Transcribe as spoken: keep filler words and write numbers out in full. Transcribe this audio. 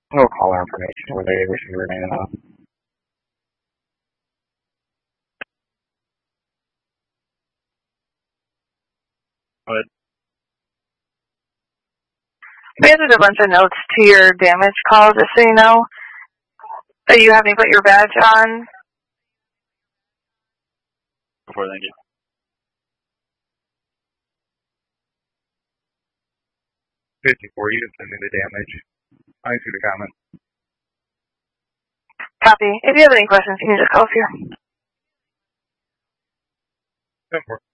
No caller information where they wish to remain anonymous. But We added a bunch of notes to your damage call, just so you know. Are you having to put your badge on? before thank you. fifty-four, you can send me the damage. I see the comment. Copy. If you have any questions, you can just call us here. ten four.